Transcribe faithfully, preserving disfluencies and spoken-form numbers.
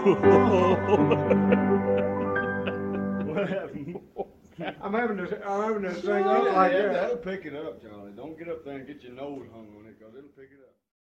What happened? I'm having to, I'm having to sing up Yeah, like yeah, that. that'll pick it up, Charlie. Don't get up there and get your nose hung on it, because it'll pick it up.